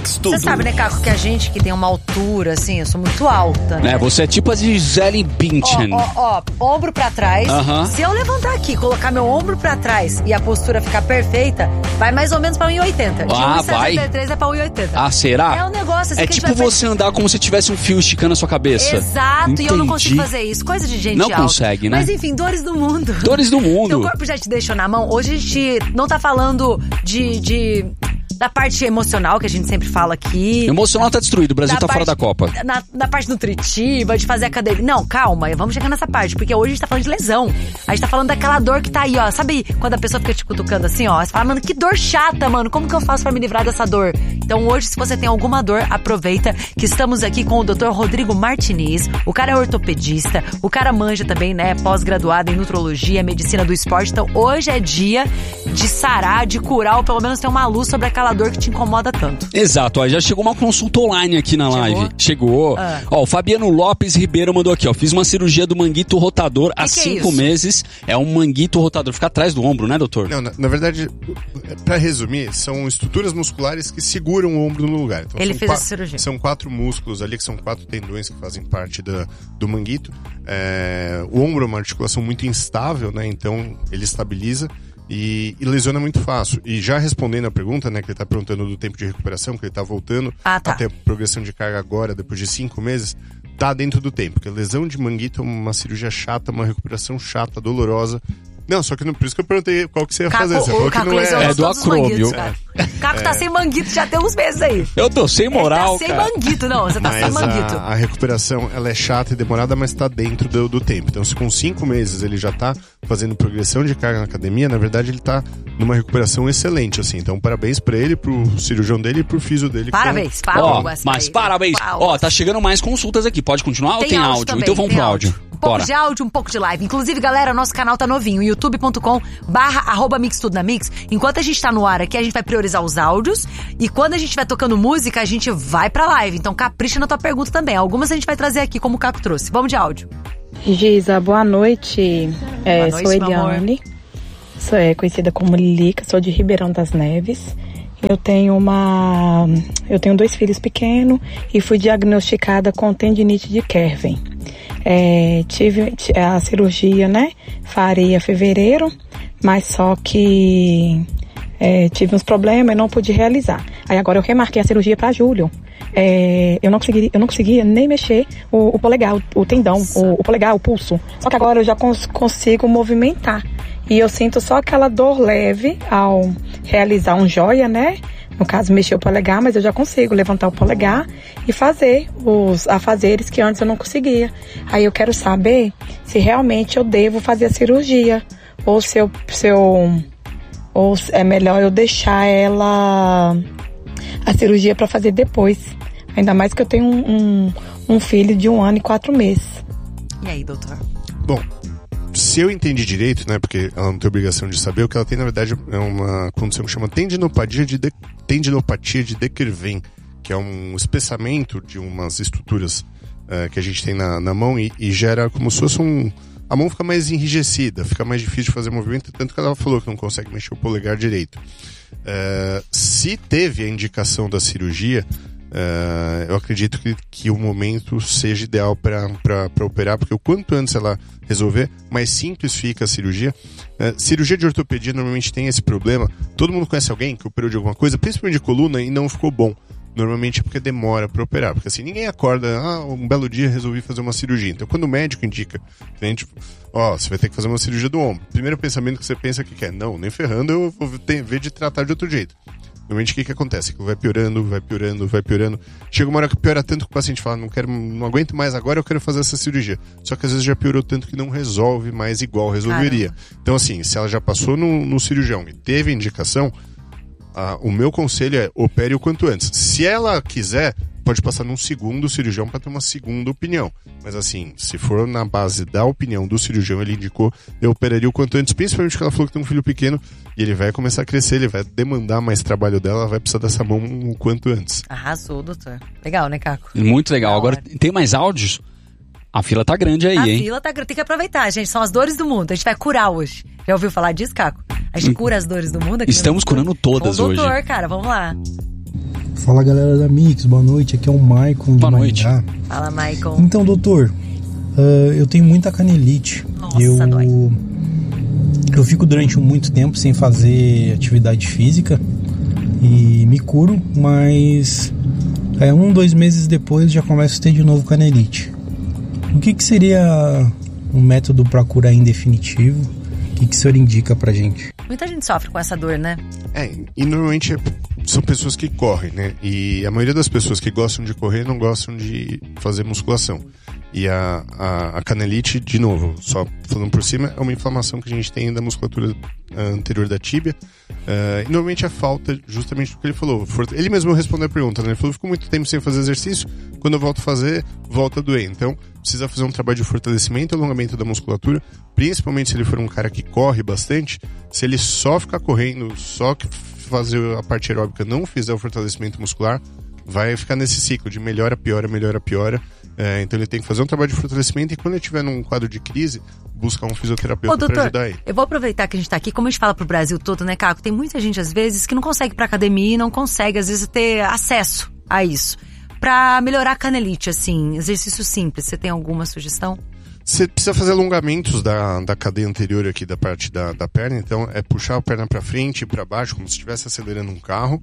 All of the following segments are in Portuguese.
Mix Tudo. Você sabe, né, Caco, que a gente que tem uma altura, assim, eu sou muito alta, né? Você é tipo a Gisele Bündchen. Ombro pra trás. Se eu levantar aqui, colocar meu ombro pra trás e a postura ficar perfeita, vai mais ou menos pra 1,80. De 1,73 é pra 1,80. Ah, será? É um negócio assim que tipo você andar como se tivesse um fio esticando a sua cabeça. Exato, Entendi. e eu não consigo fazer isso. Coisa de gente não alta. Consegue, né? Mas enfim, dores do mundo. Dores do mundo. Teu corpo já te deixou na mão. Hoje a gente não tá falando da parte emocional que a gente sempre fala aqui. Emocional tá destruído, o Brasil tá fora da Copa. Na parte nutritiva, de fazer academia. Não, calma, vamos chegar nessa parte, porque hoje a gente tá falando de lesão. A gente tá falando daquela dor que tá aí, ó. Sabe quando a pessoa fica te cutucando assim, ó? Você fala, mano, que dor chata, mano. Como que eu faço pra me livrar dessa dor? Então hoje, se você tem alguma dor, aproveita que estamos aqui com o Dr. Rodrigo Martiniz. O cara é ortopedista, o cara manja também, né? Pós-graduado em nutrologia, medicina do esporte. Então hoje é dia de sarar, de curar, ou pelo menos ter uma luz sobre aquela dor que te incomoda tanto. Exato, ó, já chegou uma consulta online aqui na live. Chegou. Ó, o Fabiano Lopes Ribeiro mandou aqui, ó. Fiz uma cirurgia do manguito rotador há 5 meses. É um manguito rotador, fica atrás do ombro, né, doutor? Não, na verdade, pra resumir, são estruturas musculares que seguram o ombro no lugar. Então, ele fez essa cirurgia. São 4 músculos ali, que são 4 tendões que fazem parte do manguito. O ombro é uma articulação muito instável, né? Então ele estabiliza. E lesiona muito fácil. E já respondendo a pergunta, né, que ele tá perguntando do tempo de recuperação, que ele tá voltando a ter progressão de carga agora, depois de 5 meses, tá dentro do tempo. Porque a lesão de manguito é uma cirurgia chata, uma recuperação chata, dolorosa. Não, só que por isso que eu perguntei qual que você ia fazer. Você falou que não é do acrômio. Caco tá sem manguito já tem uns meses aí. Eu tô sem moral, ele tá sem manguito, não. Você tá sem manguito. A recuperação, ela é chata e demorada, mas tá dentro do tempo. Então, se com 5 meses ele já tá fazendo progressão de carga na academia, na verdade ele tá numa recuperação excelente, assim. Então, parabéns pra ele, pro cirurgião dele e pro físio dele. Parabéns, parabéns. Ó, tá chegando mais consultas aqui. Pode continuar ou tem áudio? Também, então vamos pro áudio. Um pouco de áudio, um pouco de live. Inclusive, galera, nosso canal tá novinho. youtube.com/mixtudonamix. Enquanto a gente tá no ar aqui, a gente vai priorizar os áudios. E quando a gente vai tocando música, a gente vai pra live. Então capricha na tua pergunta também. Algumas a gente vai trazer aqui, como o Caco trouxe. Vamos de áudio. Giza, boa noite. Sou Eliane. Sou conhecida como Lilica, sou de Ribeirão das Neves. Eu tenho 2 filhos pequenos e fui diagnosticada com tendinite de Kerven. Tive a cirurgia, né? Faria fevereiro, mas só que tive uns problemas e não pude realizar. Aí agora eu remarquei a cirurgia para julho. Eu não conseguia nem mexer o polegar, o tendão, o polegar, o pulso. Só que agora eu já consigo movimentar. E eu sinto só aquela dor leve ao realizar um joia, né? No caso, mexer o polegar, mas eu já consigo levantar o polegar e fazer os afazeres que antes eu não conseguia. Aí eu quero saber se realmente eu devo fazer a cirurgia ou ou é melhor eu deixar a cirurgia para fazer depois. Ainda mais que eu tenho um filho de 1 ano e 4 meses. E aí, doutor? Bom, se eu entendi direito, né, porque ela não tem obrigação de saber, o que ela tem, na verdade, é uma condição que chama tendinopatia de De Quervain, que é um espessamento de umas estruturas que a gente tem na mão e gera como se fosse a mão fica mais enrijecida, fica mais difícil de fazer movimento, tanto que ela falou que não consegue mexer o polegar direito. Se teve a indicação da cirurgia, eu acredito que o momento seja ideal para operar, porque o quanto antes ela resolver, mais simples fica a cirurgia. Cirurgia de ortopedia normalmente tem esse problema. Todo mundo conhece alguém que operou de alguma coisa, principalmente de coluna, e não ficou bom. Normalmente é porque demora para operar, porque assim, ninguém acorda, um belo dia resolvi fazer uma cirurgia. Então quando o médico indica, você vai ter que fazer uma cirurgia do ombro, primeiro pensamento que você pensa que quer, não, nem ferrando, eu vou ver de tratar de outro jeito. Normalmente o que acontece? Que vai piorando. Chega uma hora que piora tanto que o paciente fala, não aguento mais agora, eu quero fazer essa cirurgia. Só que às vezes já piorou tanto que não resolve mais igual resolveria. Então assim, se ela já passou no cirurgião e teve indicação, o meu conselho é opere o quanto antes. Se ela quiser, pode passar num segundo cirurgião para ter uma segunda opinião. Mas assim, se for na base da opinião do cirurgião, ele indicou, eu operaria o quanto antes, principalmente porque ela falou que tem um filho pequeno e ele vai começar a crescer, ele vai demandar mais trabalho dela, ela vai precisar dessa mão o quanto antes. Arrasou, doutor. Legal, né, Caco? Muito legal. Agora, tem mais áudios? A fila tá grande aí, hein? A fila tá grande. Tem que aproveitar, gente. São as dores do mundo. A gente vai curar hoje. Já ouviu falar disso, Caco? A gente cura as dores do mundo aqui. Estamos curando todas hoje. Doutor, cara, vamos lá. Fala, galera da Mix, boa noite, aqui é o Maicon de Maringá. Fala, Maicon. Então, doutor, eu tenho muita canelite. Nossa, dói. Eu fico durante muito tempo sem fazer atividade física e me curo, mas 1-2 meses depois já começo a ter de novo canelite. O que seria um método para curar em definitivo? O que o senhor indica pra gente? Muita gente sofre com essa dor, né? E normalmente são pessoas que correm, né? E a maioria das pessoas que gostam de correr não gostam de fazer musculação. E a canelite, de novo, só falando por cima, é uma inflamação que a gente tem da musculatura anterior da tíbia. E normalmente a falta, justamente do que ele falou. Ele mesmo respondeu a pergunta, né? Ele falou, fico muito tempo sem fazer exercício, quando eu volto a fazer, volta a doer. Então, precisa fazer um trabalho de fortalecimento e alongamento da musculatura, principalmente se ele for um cara que corre bastante. Se ele só ficar correndo, só que fazer a parte aeróbica, não fizer o fortalecimento muscular, vai ficar nesse ciclo de melhora, piora, melhora, piora. Então ele tem que fazer um trabalho de fortalecimento e quando ele estiver num quadro de crise, buscar um fisioterapeuta para ajudar ele. Eu vou aproveitar que a gente tá aqui, como a gente fala pro Brasil todo, né, Caco? Tem muita gente, às vezes, que não consegue ir pra academia e não consegue, às vezes, ter acesso a isso. Pra melhorar a canelite, assim, exercício simples, você tem alguma sugestão? Você precisa fazer alongamentos da cadeia anterior aqui, da parte da perna. Então, é puxar a perna pra frente e pra baixo, como se estivesse acelerando um carro.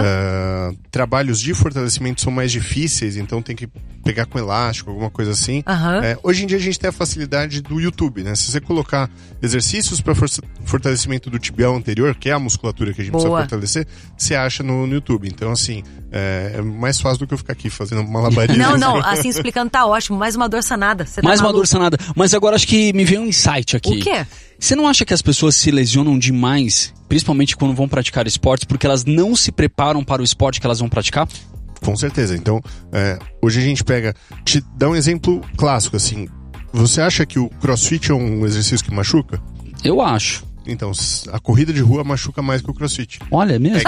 Trabalhos de fortalecimento são mais difíceis, então tem que pegar com elástico, alguma coisa assim. Hoje em dia a gente tem a facilidade do YouTube, né? Se você colocar exercícios para fortalecimento do tibial anterior, que é a musculatura que a gente precisa fortalecer, você acha no YouTube. Então, assim, é mais fácil do que eu ficar aqui fazendo malabarismo. Não, assim explicando tá ótimo. Mais uma dor sanada. Mais uma dor sanada. Mas agora acho que me veio um insight aqui. O quê? Você não acha que as pessoas se lesionam demais, principalmente quando vão praticar esportes, porque elas não se preparam para o esporte que elas vão praticar? Com certeza. Então, hoje a gente pega... Te dá um exemplo clássico, assim. Você acha que o crossfit é um exercício que machuca? Eu acho. Então, a corrida de rua machuca mais que o crossfit. Olha, é mesmo?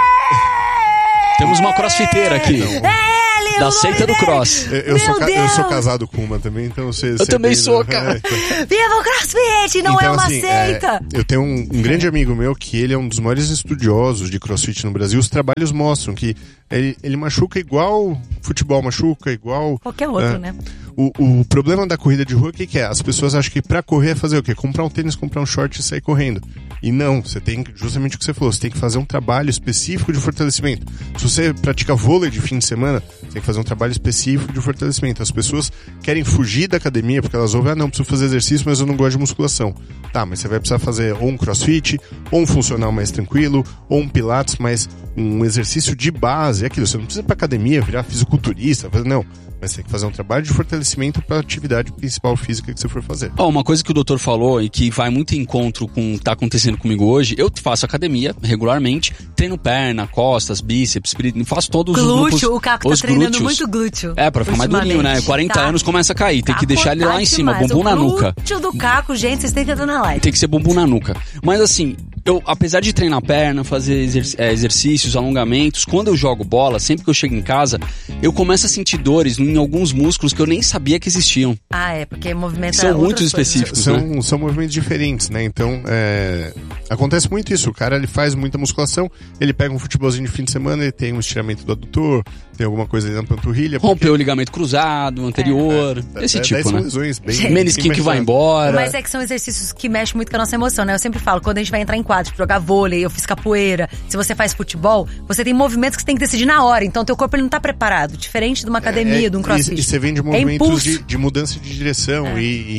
Temos uma crossfiteira aqui. Da seita do cross. Eu sou casado com uma também, então você... Eu também sou, cara. Viva o crossfit, não é uma seita! Eu tenho um grande amigo meu que ele é um dos maiores estudiosos de crossfit no Brasil. Os trabalhos mostram que ele machuca igual futebol machuca, igual... qualquer outro, né? O problema da corrida de rua, o que é? As pessoas acham que pra correr é fazer o quê? Comprar um tênis, comprar um short e sair correndo. E não, você tem, justamente o que você falou, você tem que fazer um trabalho específico de fortalecimento. Se você pratica vôlei de fim de semana, você tem que fazer um trabalho específico de fortalecimento. As pessoas querem fugir da academia porque elas ouvem, não, preciso fazer exercício, mas eu não gosto de musculação. Tá, mas você vai precisar fazer ou um crossfit, ou um funcional mais tranquilo, ou um pilates, mas um exercício de base, é aquilo. Você não precisa ir pra academia, virar fisiculturista, não. Mas tem que fazer um trabalho de fortalecimento para a atividade principal física que você for fazer. Uma coisa que o doutor falou e que vai muito em encontro com o que está acontecendo comigo hoje, eu faço academia regularmente, treino perna, costas, bíceps, faço todos glúteo, os grupos. O Caco tá treinando muito glúteo. Pra ficar mais durinho, né? 40 anos começa a cair, tem que deixar ele lá em cima, bumbum na nuca. O glúteo do Caco, gente, vocês têm que entrar na live. Tem que ser bumbum na nuca. Mas assim, eu, apesar de treinar perna, fazer exercícios, alongamentos, quando eu jogo bola, sempre que eu chego em casa, eu começo a sentir dores em alguns músculos que eu nem sabia que existiam. Porque movimento são muito específicos, né? São movimentos diferentes, né? Então, acontece muito isso. O cara, ele faz muita musculação, ele pega um futebolzinho de fim de semana, ele tem um estiramento do adutor, tem alguma coisa ali na panturrilha. Rompeu o ligamento cruzado, anterior, esse tipo, né? Menisquinho que vai embora. Mas é que são exercícios que mexem muito com a nossa emoção, né? Eu sempre falo, quando a gente vai entrar em quadro, jogar vôlei, eu fiz capoeira, se você faz futebol, você tem movimentos que você tem que decidir na hora, então teu corpo ele não tá preparado, diferente de uma academia, de um crossfit. E você vem de movimentos de mudança de direção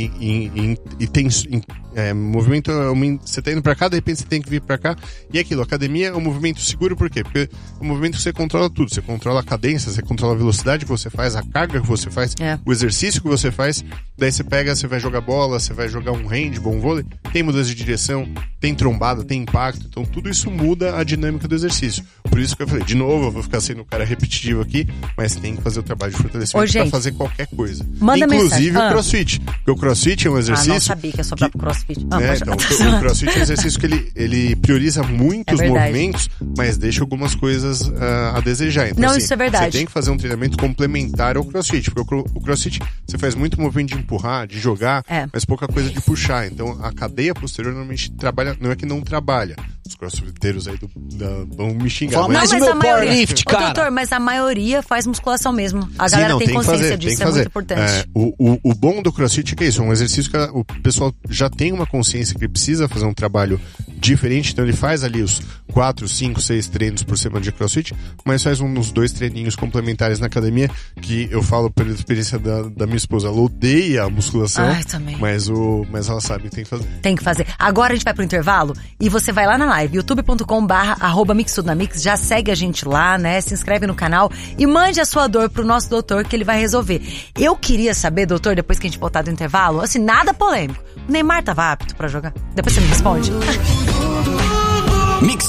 e tem movimento, você tá indo pra cá, de repente você tem que vir pra cá, e aquilo, a academia é um movimento seguro, por quê? Porque é um movimento que você controla tudo, você controla a cadência, você controla a velocidade que você faz, a carga que você faz, o exercício que você faz, daí você vai jogar bola, você vai jogar um handball, um vôlei, tem mudança de direção, tem trombada, tem impacto, então tudo isso muda a dinâmica do exercício. Por isso que eu falei, de novo, eu vou ficar sendo um cara repetitivo aqui, mas tem que fazer o trabalho de fortalecimento pra fazer qualquer coisa. Inclusive o crossfit. Porque o crossfit é um exercício... não sabia que é só pra crossfit. Então, o crossfit é um exercício que ele prioriza muitos movimentos, mas deixa algumas coisas a desejar. Então, isso é verdade. Você tem que fazer um treinamento complementar ao crossfit. Porque o crossfit, você faz muito movimento de empurrar, de jogar, mas pouca coisa de puxar. Então, a cadeia posterior normalmente trabalha, não é que não trabalha, Os crossfiteiros aí vão me xingar. Fala mais o meu powerlift, cara. Doutor, mas a maioria faz musculação mesmo. A galera tem consciência disso, é muito importante. O bom do crossfit é que é isso, é um exercício que o pessoal já tem uma consciência que ele precisa fazer um trabalho diferente, então ele faz ali os 4, 5, 6 treinos por semana de crossfit, mas faz uns 2 treininhos complementares na academia, que eu falo pela experiência da minha esposa, ela odeia a musculação, também. Mas ela sabe que tem que fazer. Tem que fazer. Agora a gente vai pro intervalo e você vai lá na live, youtube.com/mixtudonamix, já segue a gente lá, né? Se inscreve no canal e mande a sua dor pro nosso doutor que ele vai resolver. Eu queria saber, doutor, depois que a gente voltar do intervalo, assim, nada polêmico. O Neymar tava apto pra jogar? Depois você me responde. Mix